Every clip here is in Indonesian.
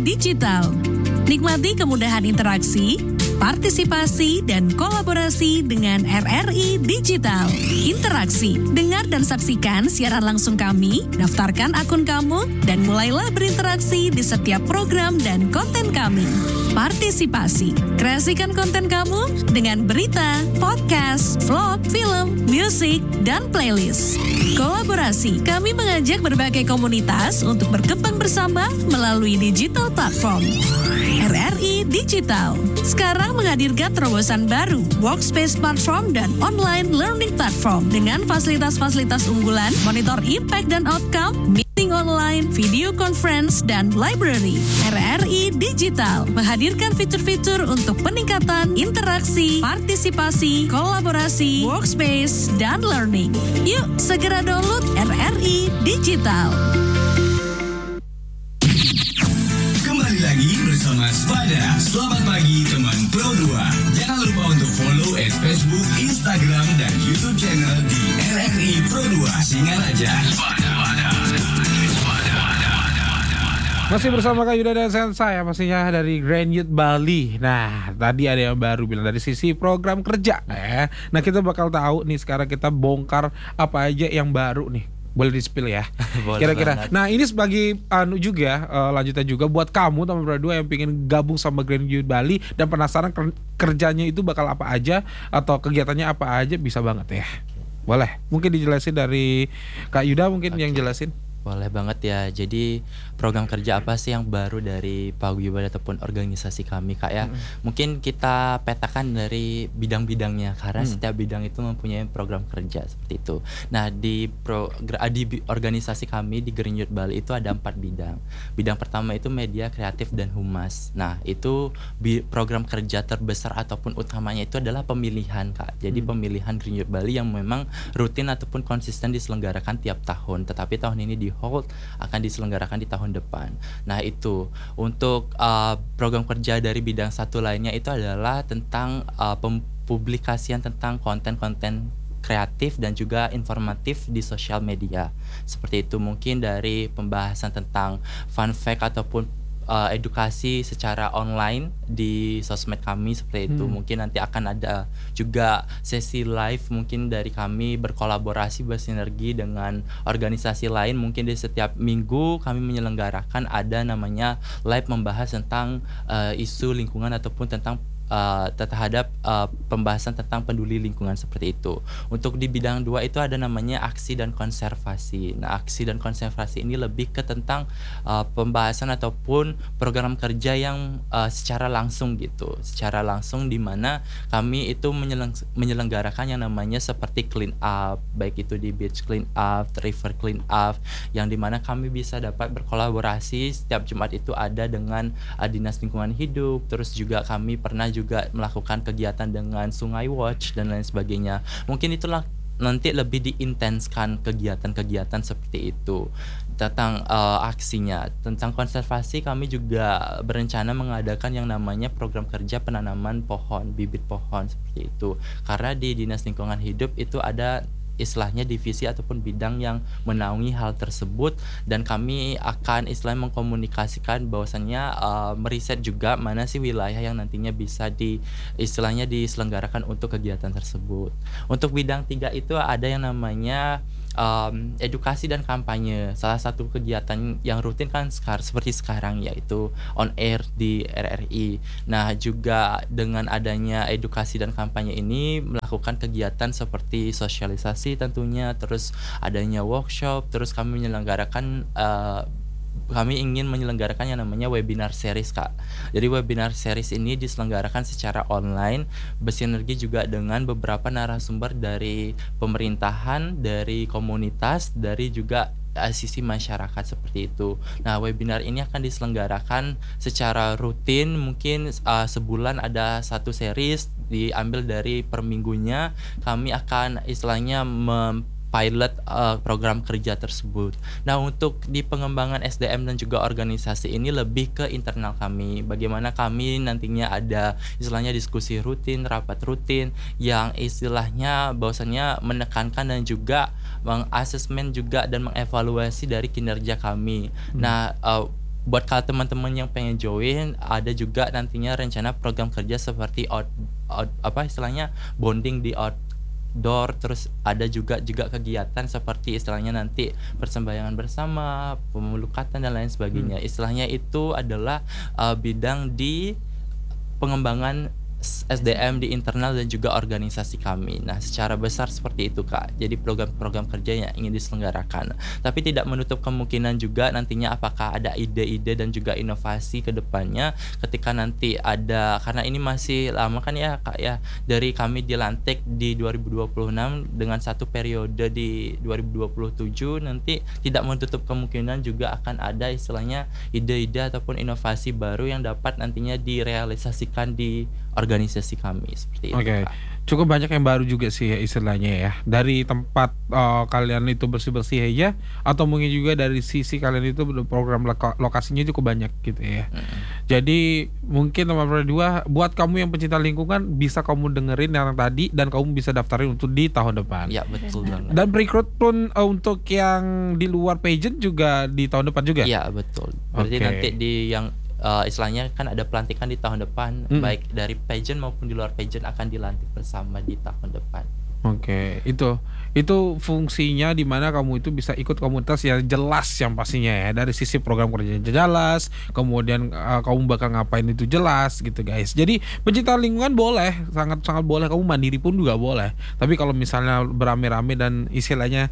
Digital. Nikmati kemudahan interaksi, partisipasi, dan kolaborasi dengan RRI Digital. Interaksi, dengar dan saksikan siaran langsung kami, daftarkan akun kamu, dan mulailah berinteraksi di setiap program dan konten kami. Partisipasi, kreasikan konten kamu dengan berita, podcast, vlog, film, musik, dan playlist. Kolaborasi, kami mengajak berbagai komunitas untuk berkembang bersama melalui digital platform. RRI Digital sekarang menghadirkan terobosan baru, workspace platform dan online learning platform dengan fasilitas-fasilitas unggulan, monitor impact dan outcome, meeting online, video conference, dan library. RRI Digital menghadirkan fitur-fitur untuk peningkatan interaksi, partisipasi, kolaborasi, workspace, dan learning. Yuk, segera download RRI Digital. Kembali lagi bersama Spada. Selamat pagi teman Pro 2. Jangan lupa untuk follow Facebook, Instagram, dan YouTube channel di RRI Pro 2. Singal aja. Masih bersama Kak Yuda dan saya pastinya dari Grand Youth Bali. Nah, tadi ada yang baru bilang dari sisi program kerja. Nah, kita bakal tahu nih sekarang kita bongkar apa aja yang baru nih. Boleh di-spill ya. Kira-kira. Banget. Nah, ini sebagai juga lanjutan juga buat kamu teman berdua yang pengen gabung sama Grand Youth Bali dan penasaran kerjanya itu bakal apa aja atau kegiatannya apa aja, bisa banget ya. Boleh. Mungkin dijelasin dari Kak Yuda mungkin yang jelasin. Boleh banget ya. Jadi program kerja apa sih yang baru dari paguyuban ataupun organisasi kami, Kak ya? Mungkin kita petakan dari bidang-bidangnya karena setiap bidang itu mempunyai program kerja seperti itu. Nah, di organisasi kami di Grand Youth Bali itu ada 4 bidang. Bidang pertama itu media kreatif dan humas. Nah, itu program kerja terbesar ataupun utamanya itu adalah pemilihan, Kak. Jadi pemilihan Grand Youth Bali yang memang rutin ataupun konsisten diselenggarakan tiap tahun. Tetapi tahun ini di hold akan diselenggarakan di tahun depan. Nah, itu untuk program kerja dari bidang satu lainnya itu adalah tentang pempublikasian tentang konten-konten kreatif dan juga informatif di sosial media. Seperti itu, mungkin dari pembahasan tentang fun fact ataupun edukasi secara online di sosmed kami seperti itu. Mungkin nanti akan ada juga sesi live mungkin dari kami berkolaborasi bersinergi dengan organisasi lain. Mungkin di setiap minggu kami menyelenggarakan ada namanya live membahas tentang isu lingkungan ataupun tentang terhadap pembahasan tentang peduli lingkungan seperti itu. Untuk di bidang 2 itu ada namanya aksi dan konservasi. Nah, aksi dan konservasi ini lebih ke tentang pembahasan ataupun program kerja yang secara langsung gitu. Secara langsung di mana kami itu menyelenggarakan yang namanya seperti clean up, baik itu di beach clean up, river clean up, yang di mana kami bisa dapat berkolaborasi setiap Jumat itu ada dengan Dinas Lingkungan Hidup. Terus juga kami pernah juga melakukan kegiatan dengan Sungai Watch dan lain sebagainya. Mungkin itulah nanti lebih diintenskan kegiatan-kegiatan seperti itu tentang aksinya. Tentang konservasi kami juga berencana mengadakan yang namanya program kerja penanaman pohon, bibit pohon seperti itu. Karena di Dinas Lingkungan Hidup itu ada istilahnya divisi ataupun bidang yang menaungi hal tersebut, dan kami akan istilahnya mengkomunikasikan bahwasannya meriset juga mana sih wilayah yang nantinya bisa istilahnya diselenggarakan untuk kegiatan tersebut. Untuk bidang 3 itu ada yang namanya edukasi dan kampanye. Salah satu kegiatan yang rutin kan seperti sekarang yaitu on air di RRI. Nah, juga dengan adanya edukasi dan kampanye ini melakukan kegiatan seperti sosialisasi tentunya, terus adanya workshop, terus kami ingin menyelenggarakan yang namanya webinar series, Kak. Jadi webinar series ini diselenggarakan secara online, bersinergi juga dengan beberapa narasumber dari pemerintahan, dari komunitas, dari juga sisi masyarakat seperti itu. Nah, webinar ini akan diselenggarakan secara rutin, mungkin sebulan ada satu series diambil dari per minggunya. Kami akan istilahnya pilot program kerja tersebut. Nah, untuk di pengembangan SDM dan juga organisasi ini lebih ke internal kami. Bagaimana kami nantinya ada istilahnya diskusi rutin, rapat rutin yang istilahnya bahwasannya menekankan dan juga mengasesmen juga dan mengevaluasi dari kinerja kami. Nah, buat kalau teman-teman yang pengen join, ada juga nantinya rencana program kerja seperti istilahnya bonding di outdoor, terus ada juga kegiatan seperti istilahnya nanti persembahyangan bersama, pemelukatan dan lain sebagainya. Istilahnya itu adalah bidang di pengembangan SDM di internal dan juga organisasi kami. Nah, secara besar seperti itu, Kak. Jadi program-program kerja yang ingin diselenggarakan. Tapi tidak menutup kemungkinan juga nantinya apakah ada ide-ide dan juga inovasi ke depannya ketika nanti ada, karena ini masih lama kan ya, Kak ya. Dari kami dilantik di 2026 dengan satu periode di 2027, nanti tidak menutup kemungkinan juga akan ada istilahnya ide-ide ataupun inovasi baru yang dapat nantinya direalisasikan di organisasi kami seperti itu. Oke. Cukup banyak yang baru juga sih ya istilahnya ya. Dari tempat kalian itu bersih-bersih aja, atau mungkin juga dari sisi kalian itu program lokasinya cukup banyak gitu ya. Jadi mungkin teman-teman dua, buat kamu yang pencinta lingkungan, bisa kamu dengerin yang tadi dan kamu bisa daftarin untuk di tahun depan. Ya, betul banget. Dan rekrut pun untuk yang di luar pageant juga di tahun depan juga. Iya, betul. Berarti nanti di yang istilahnya kan ada pelantikan di tahun depan, baik dari pageant maupun di luar pageant akan dilantik bersama di tahun depan. Oke, itu fungsinya di mana kamu itu bisa ikut komunitas yang jelas yang pastinya ya, dari sisi program kerjanya jelas, kemudian kamu bakal ngapain itu jelas gitu guys. Jadi pencinta lingkungan boleh, sangat boleh, kamu mandiri pun juga boleh. Tapi kalau misalnya beramai-ramai dan istilahnya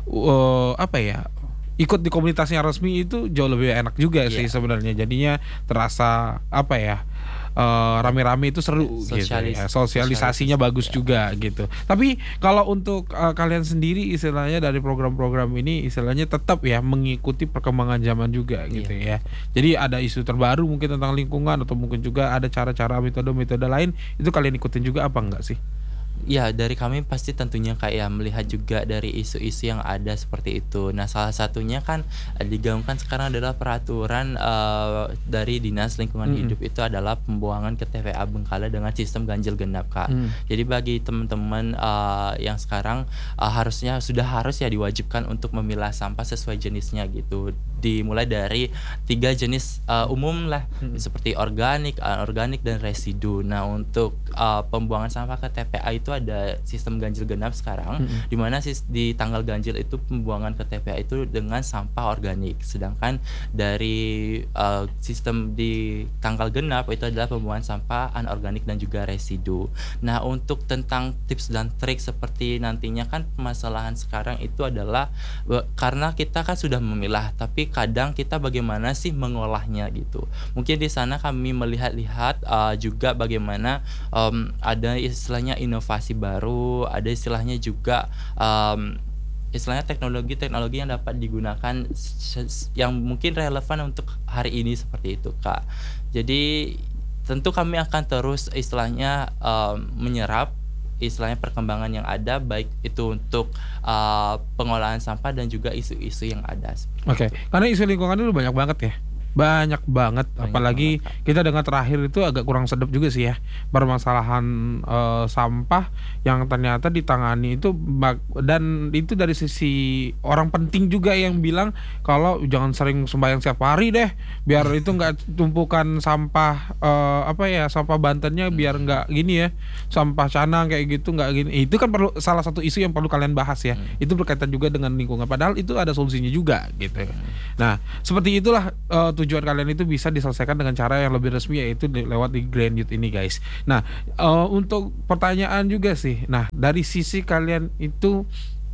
ikut di komunitasnya resmi itu jauh lebih enak juga sih sebenarnya. Jadinya terasa rame-rame itu seru gitu ya. Sosialisasinya bagus juga gitu. Tapi kalau untuk kalian sendiri istilahnya dari program-program ini istilahnya tetap ya mengikuti perkembangan zaman juga gitu ya. Jadi ada isu terbaru mungkin tentang lingkungan, atau mungkin juga ada cara-cara metode-metode lain, itu kalian ikutin juga apa enggak sih? Ya, dari kami pasti tentunya kayak melihat juga dari isu-isu yang ada seperti itu. Nah, salah satunya kan digaungkan sekarang adalah peraturan dari Dinas Lingkungan Hidup itu adalah pembuangan ke TPA Bengkala dengan sistem ganjil genap, Kak. Jadi bagi teman-teman yang sekarang sudah harus ya diwajibkan untuk memilah sampah sesuai jenisnya gitu. Dimulai dari 3 jenis umum lah, seperti organik, anorganik dan residu. Nah, untuk pembuangan sampah ke TPA itu ada sistem ganjil genap sekarang, di mana di tanggal ganjil itu pembuangan ke TPA itu dengan sampah organik, sedangkan dari sistem di tanggal genap itu adalah pembuangan sampah anorganik dan juga residu. Nah, untuk tentang tips dan trik seperti nantinya kan permasalahan sekarang itu adalah karena kita kan sudah memilah, tapi kadang kita bagaimana sih mengolahnya gitu. Mungkin di sana kami melihat-lihat juga bagaimana ada istilahnya inovasi baru, ada istilahnya juga istilahnya teknologi yang dapat digunakan yang mungkin relevan untuk hari ini seperti itu, Kak. Jadi tentu kami akan terus istilahnya menyerap istilahnya perkembangan yang ada, baik itu untuk pengolahan sampah dan juga isu-isu yang ada. Oke, karena isu lingkungan itu banyak banget ya. Banyak banget, apalagi kita dengar terakhir itu agak kurang sedap juga sih ya, permasalahan sampah yang ternyata ditangani itu, dan itu dari sisi orang penting juga yang bilang kalau jangan sering sembahyang setiap hari deh, biar itu nggak tumpukan sampah sampah Bantennya biar nggak gini ya, sampah Canang kayak gitu nggak gini. Itu kan perlu, salah satu isu yang perlu kalian bahas ya. Itu berkaitan juga dengan lingkungan, padahal itu ada solusinya juga gitu. Nah, seperti itulah tujuan kalian itu bisa diselesaikan dengan cara yang lebih resmi, yaitu lewat di Grand Youth ini guys. Nah, untuk pertanyaan juga sih, nah dari sisi kalian itu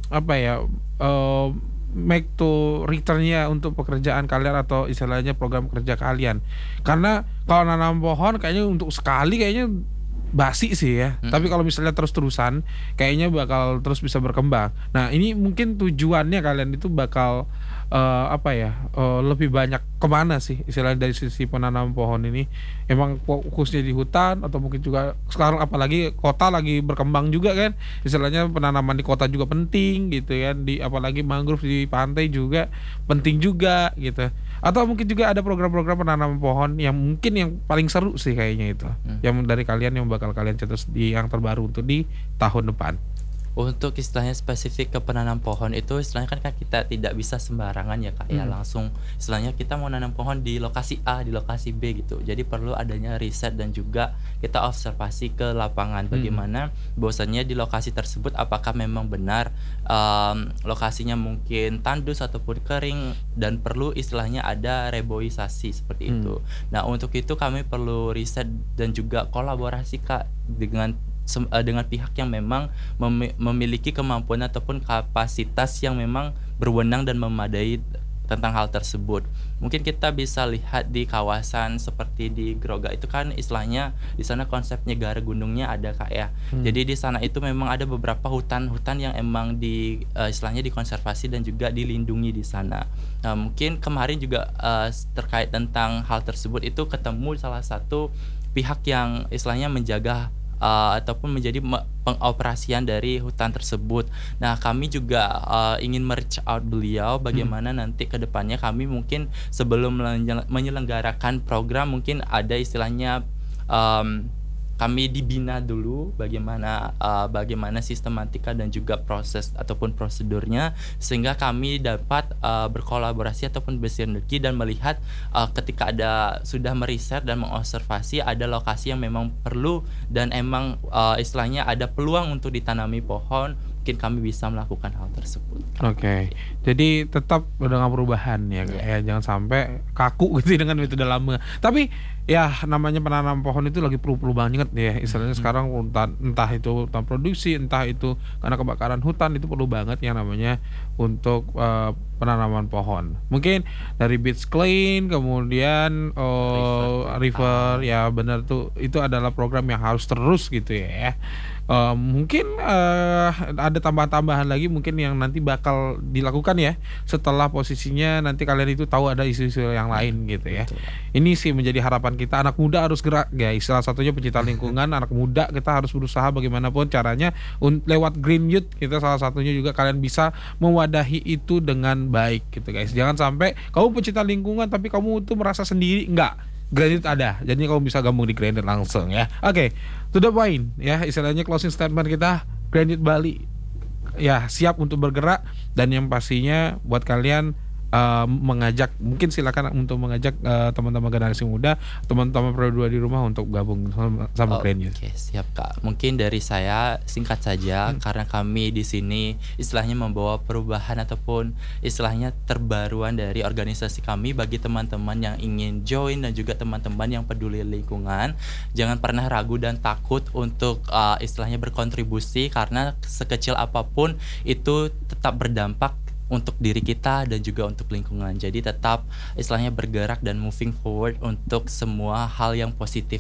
make to returnnya untuk pekerjaan kalian atau istilahnya program kerja kalian, karena kalau nanam pohon kayaknya untuk sekali kayaknya basi sih ya. Tapi kalau misalnya terus-terusan kayaknya bakal terus bisa berkembang. Nah, ini mungkin tujuannya kalian itu bakal lebih banyak kemana sih istilahnya dari sisi penanaman pohon ini? Emang fokusnya di hutan, atau mungkin juga sekarang apalagi kota lagi berkembang juga kan, istilahnya penanaman di kota juga penting gitu kan, di apalagi mangrove di pantai juga penting juga gitu. Atau mungkin juga ada program-program penanaman pohon yang mungkin yang paling seru sih kayaknya itu, yang dari kalian yang bakal kalian cetus di yang terbaru untuk di tahun depan. Untuk istilahnya spesifik ke penanam pohon itu istilahnya kan kita tidak bisa sembarangan ya Kak ya, langsung istilahnya kita mau nanam pohon di lokasi A, di lokasi B gitu. Jadi perlu adanya riset dan juga kita observasi ke lapangan bagaimana bahwasannya di lokasi tersebut apakah memang benar lokasinya mungkin tandus ataupun kering dan perlu istilahnya ada reboisasi seperti itu. Nah, untuk itu kami perlu riset dan juga kolaborasi Kak dengan pihak yang memang memiliki kemampuan ataupun kapasitas yang memang berwenang dan memadai tentang hal tersebut. Mungkin kita bisa lihat di kawasan seperti di Groga itu kan istilahnya di sana konsep Nyegara Gunungnya ada Kak ya. Jadi di sana itu memang ada beberapa hutan-hutan yang emang istilahnya dikonservasi dan juga dilindungi di sana. Nah, mungkin kemarin juga terkait tentang hal tersebut itu ketemu salah satu pihak yang istilahnya menjaga ataupun menjadi pengoperasian dari hutan tersebut. Nah, kami juga ingin reach out beliau bagaimana nanti ke depannya kami mungkin sebelum menyelenggarakan program mungkin ada istilahnya kami dibina dulu bagaimana sistematika dan juga proses ataupun prosedurnya sehingga kami dapat berkolaborasi ataupun bersinergi dan melihat ketika sudah meriset dan mengobservasi ada lokasi yang memang perlu dan emang istilahnya ada peluang untuk ditanami pohon, mungkin kami bisa melakukan hal tersebut. Oke. Jadi tetap dengan perubahan ya, jangan sampai kaku gitu dengan metode lama. Tapi ya namanya penanam pohon itu lagi perlu banget ya. Istilahnya sekarang entah itu hutan produksi, entah itu karena kebakaran hutan itu perlu banget yang namanya untuk penanaman pohon. Mungkin dari beach clean, kemudian river ya benar tuh itu adalah program yang harus terus gitu ya. Mungkin ada tambahan-tambahan lagi mungkin yang nanti bakal dilakukan ya setelah posisinya nanti kalian itu tahu ada isu-isu yang lain gitu ya. Betul. Ini sih menjadi harapan kita, anak muda harus gerak guys. Salah satunya pencinta lingkungan, anak muda kita harus berusaha bagaimanapun caranya lewat Green Youth kita salah satunya juga kalian bisa mewadahi itu dengan baik gitu guys. Jangan sampai kamu pencinta lingkungan tapi kamu tuh merasa sendiri, enggak. Green Youth ada, jadi kamu bisa gabung di Green Youth langsung ya. Oke, to the point ya, istilahnya closing statement kita, Green Youth Bali ya siap untuk bergerak dan yang pastinya buat kalian mengajak, mungkin silakan untuk mengajak teman-teman generasi muda, teman-teman Pro 2 di rumah untuk gabung sama Green Youth. Oke, siap Kak. Mungkin dari saya singkat saja karena kami di sini istilahnya membawa perubahan ataupun istilahnya terbaruan dari organisasi kami bagi teman-teman yang ingin join dan juga teman-teman yang peduli lingkungan. Jangan pernah ragu dan takut untuk istilahnya berkontribusi karena sekecil apapun itu tetap berdampak untuk diri kita dan juga untuk lingkungan. Jadi tetap istilahnya bergerak dan moving forward untuk semua hal yang positif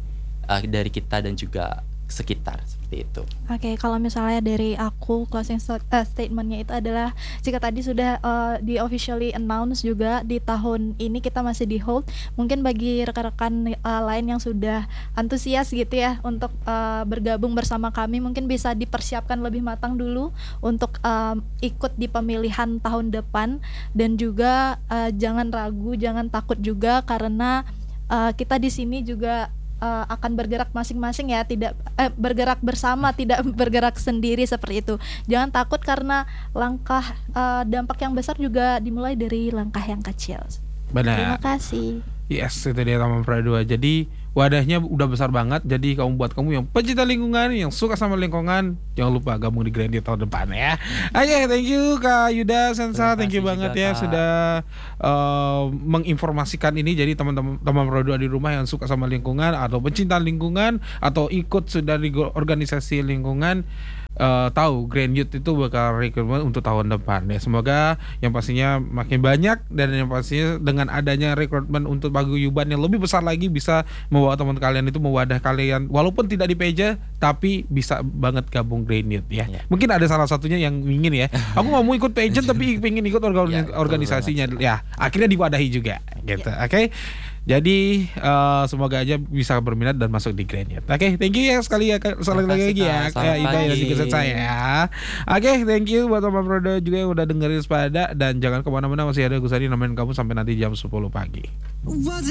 dari kita dan juga sekitar seperti itu. Oke, kalau misalnya dari aku closing statementnya itu adalah jika tadi sudah di officially announce juga di tahun ini kita masih di hold. Mungkin bagi rekan-rekan lain yang sudah antusias gitu ya untuk bergabung bersama kami mungkin bisa dipersiapkan lebih matang dulu untuk ikut di pemilihan tahun depan dan juga jangan ragu, jangan takut juga karena kita di sini juga akan bergerak masing-masing ya, tidak bergerak bersama, tidak bergerak sendiri seperti itu. Jangan takut karena langkah dampak yang besar juga dimulai dari langkah yang kecil. Benar. Terima kasih. Yes, itu dia Taman Pro 2. Jadi wadahnya udah besar banget. Jadi buat kamu yang pencinta lingkungan, yang suka sama lingkungan, jangan lupa gabung di Green Youth tahun depan ya. Oke, thank you Kak Yuda Sensa, thank you banget ya Kak. Sudah menginformasikan ini. Jadi teman-teman Pro 2 di rumah yang suka sama lingkungan atau pencinta lingkungan atau ikut sudah di organisasi lingkungan, tahu Green Youth itu bakal rekrutmen untuk tahun depan ya. Semoga yang pastinya makin banyak dan yang pastinya dengan adanya rekrutmen untuk paguyuban yang lebih besar lagi bisa membawa teman kalian itu, mewadah kalian walaupun tidak di PJ tapi bisa banget gabung Green Youth ya. Mungkin ada salah satunya yang ingin ya, aku nggak mau ikut pageant tapi pengen ikut organisasinya ya, akhirnya diwadahi juga gitu. Oke. Jadi semoga aja bisa berminat dan masuk di Green Youth. Oke, thank you ya sekali lagi ya kayak Iba dan juga saya. Oke, thank you buat teman Pro juga yang udah dengerin Sepada dan jangan kemana-mana, masih ada Gus Adi nemenin kamu sampai nanti jam 10 pagi.